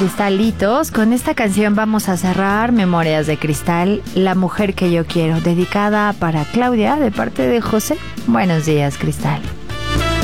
Cristalitos, con esta canción vamos a cerrar Memorias de Cristal, La mujer que yo quiero, dedicada para Claudia de parte de José. Buenos días, Cristal.